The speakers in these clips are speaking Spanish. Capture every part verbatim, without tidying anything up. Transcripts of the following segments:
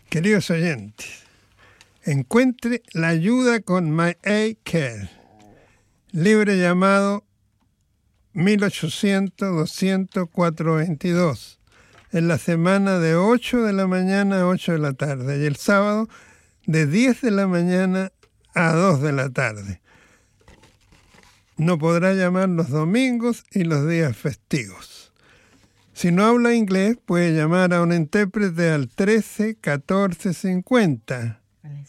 Queridos oyentes, encuentre la ayuda con My A Care, libro llamado mil ochocientos, doscientos, cuatrocientos veintidós, en la semana de ocho de la mañana a ocho de la tarde y el sábado de diez de la mañana a dos de la tarde. No podrá llamar los domingos y los días festivos. Si no habla inglés, puede llamar a un intérprete al trece catorce cincuenta.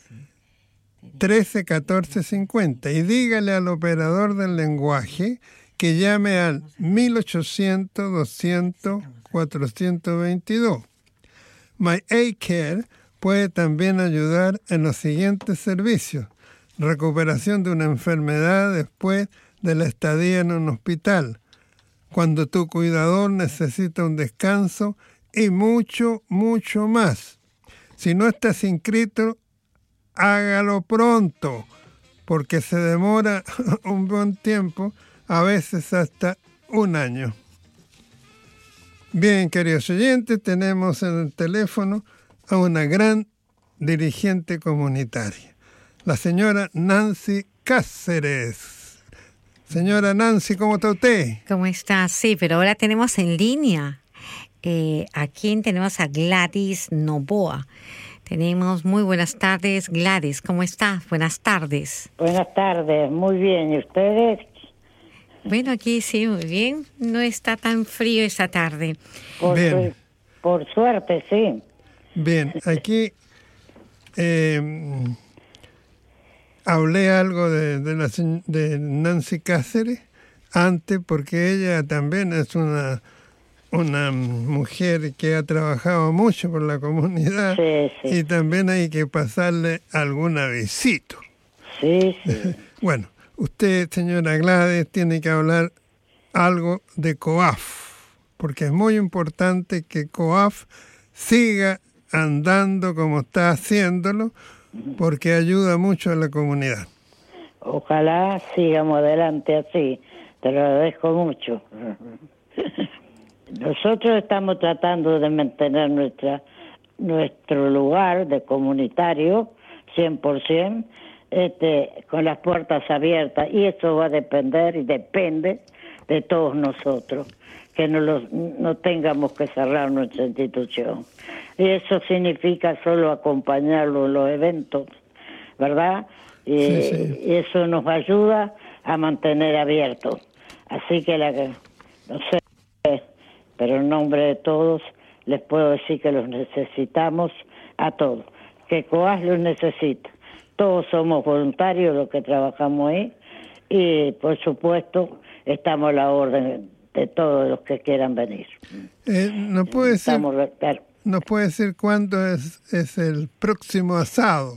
trece catorce cincuenta y dígale al operador del lenguaje que llame al mil ochocientos, doscientos, cuatrocientos veintidós. My A Care puede también ayudar en los siguientes servicios: recuperación de una enfermedad después de la estadía en un hospital, cuando tu cuidador necesita un descanso y mucho, mucho más. Si no estás inscrito, hágalo pronto, porque se demora un buen tiempo, a veces hasta un año. Bien, queridos oyentes, tenemos en el teléfono a una gran dirigente comunitaria, la señora Nancy Cáceres. Señora Nancy, ¿cómo está usted? ¿Cómo está? Sí, pero ahora tenemos en línea. Eh, aquí tenemos a Gladys Novoa. Tenemos muy buenas tardes. Gladys, ¿cómo está? Buenas tardes. Buenas tardes, muy bien. ¿Y ustedes? Bueno, aquí sí, muy bien. No está tan frío esta tarde. Por, bien. Su, por suerte, sí. Bien, aquí eh, hablé algo de, de, la, de Nancy Cáceres antes, porque ella también es una, una mujer que ha trabajado mucho por la comunidad, sí, sí. Y también hay que pasarle algún avisito. Sí, sí. Bueno, usted, señora Gladys, tiene que hablar algo de COAF, porque es muy importante que COAF siga andando como está haciéndolo, porque ayuda mucho a la comunidad. Ojalá sigamos adelante así. Te lo agradezco mucho. Nosotros estamos tratando de mantener nuestra nuestro lugar de comunitario cien por ciento, este, con las puertas abiertas, y eso va a depender y depende de todos nosotros, que no, los, no tengamos que cerrar nuestra institución. Y eso significa solo acompañarlo en los eventos, ¿verdad? Y, sí, sí. y eso nos ayuda a mantener abierto. Así que, la, no sé, pero en nombre de todos les puedo decir que los necesitamos a todos, que COAF los necesita. Todos somos voluntarios los que trabajamos ahí y, por supuesto, estamos a la orden de todos los que quieran venir. Eh, ¿no puede decir, estamos, ¿No puede decir cuándo es, es el próximo asado?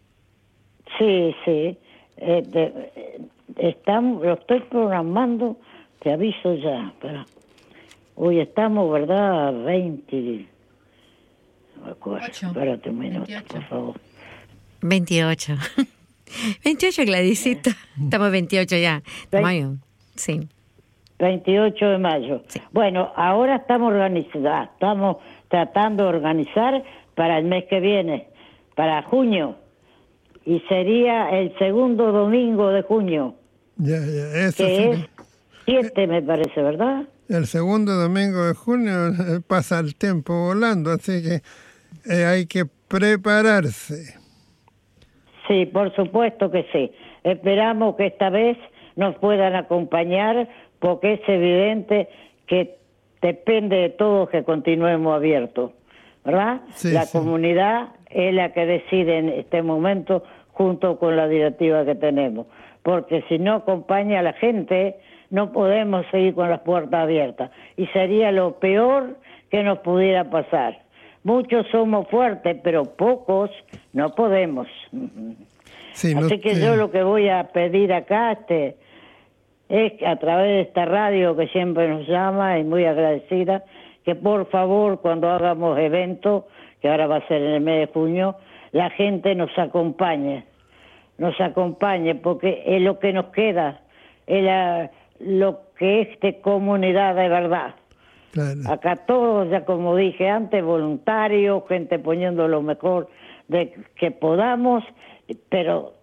Sí, sí. Eh, de, estamos, lo estoy programando, te aviso ya. Pero hoy estamos, ¿verdad? veinte. No me acuerdo. Espérate un minuto, veintiocho. Por favor. veintiocho. veintiocho, Gladysita. Estamos veintiocho ya. Mayo. Sí. veintiocho de mayo. Sí. Bueno, ahora estamos organizando, estamos tratando de organizar para el mes que viene, para junio. Y sería el segundo domingo de junio. Ya, ya, eso que sería. es siete, me parece, ¿verdad? El segundo domingo de junio eh, pasa el tiempo volando, así que eh, hay que prepararse. Sí, por supuesto que sí. Esperamos que esta vez nos puedan acompañar, porque es evidente que depende de todos que continuemos abiertos, ¿verdad? Sí, la sí. comunidad es la que decide en este momento junto con la directiva que tenemos, porque si no acompaña a la gente no podemos seguir con las puertas abiertas y sería lo peor que nos pudiera pasar. Muchos somos fuertes, pero pocos no podemos. Sí, Así no, que eh, yo lo que voy a pedir acá este, es que a través de esta radio que siempre nos llama y muy agradecida, que por favor cuando hagamos eventos, que ahora va a ser en el mes de junio, la gente nos acompañe, nos acompañe, porque es lo que nos queda, es la, lo que es de comunidad de verdad, Claro. Acá todos, ya como dije antes, voluntarios, gente poniendo lo mejor de que podamos, pero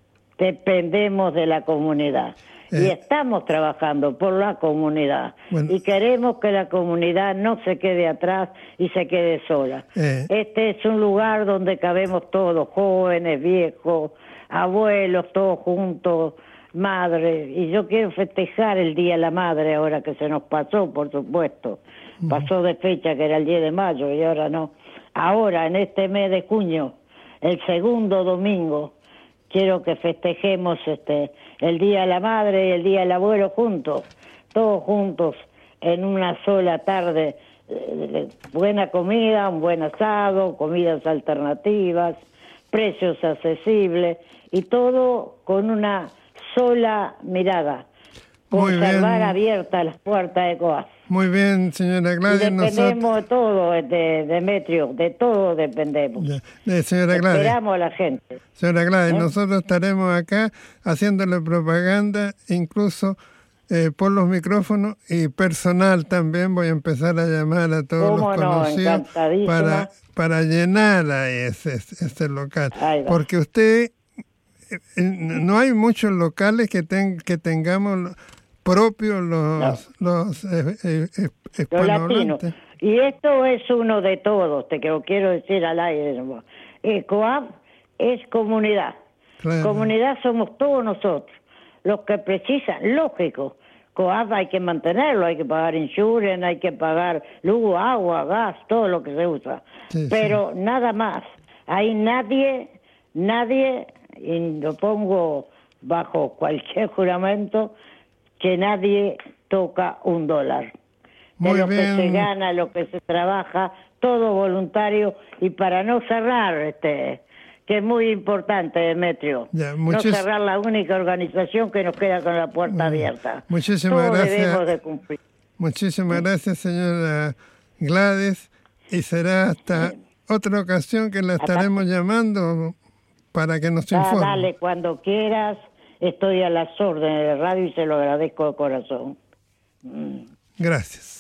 dependemos de la comunidad. Eh. Y estamos trabajando por la comunidad. Bueno. Y queremos que la comunidad no se quede atrás y se quede sola. Eh. Este es un lugar donde cabemos todos, jóvenes, viejos, abuelos, todos juntos, madres. Y yo quiero festejar el Día de la Madre ahora que se nos pasó, por supuesto. Uh-huh. Pasó de fecha que era el diez de mayo y ahora no. Ahora, en este mes de junio, el segundo domingo, quiero que festejemos este el Día de la Madre y el Día del Abuelo juntos, todos juntos, en una sola tarde. Eh, buena comida, un buen asado, comidas alternativas, precios accesibles y todo con una sola mirada. Conservar abiertas las puertas de COAF. Muy bien, señora Gladys. Y dependemos nosotros... de todo, de Demetrio, de todo dependemos. Ya. Eh, señora Gladys. Esperamos a la gente. Señora Gladys, ¿Eh? nosotros estaremos acá haciéndole propaganda, incluso eh, por los micrófonos y personal también. Voy a empezar a llamar a todos los conocidos no? para, para llenar a ese, ese local. Porque usted, eh, no hay muchos locales que, ten, que tengamos... propios los no. los eh, eh, hispanohablantes. Y esto es uno de todos, te que lo quiero decir al aire. El COAF es comunidad. Claro. Comunidad somos todos nosotros. Los que precisan, lógico. COAF hay que mantenerlo, hay que pagar insurance, hay que pagar luz, agua, gas, todo lo que se usa. Sí, Pero sí. nada más. Hay nadie, nadie, y lo pongo bajo cualquier juramento, que nadie toca un dólar. Muy de lo bien. que se gana, lo que se trabaja, todo voluntario, y para no cerrar, este, que es muy importante, Demetrio, ya, muchis... no cerrar la única organización que nos queda con la puerta abierta. Muchísimas Todos gracias. debemos de cumplir. Muchísimas gracias, señora Gladys, y será hasta sí. otra ocasión que la estaremos hasta... llamando para que nos informe. Ah, dale, cuando quieras. Estoy a las órdenes de radio y se lo agradezco de corazón. Gracias.